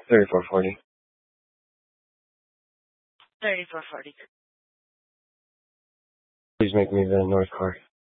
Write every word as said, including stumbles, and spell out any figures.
thirty-four forty. thirty-four forty. Please make me the North Car.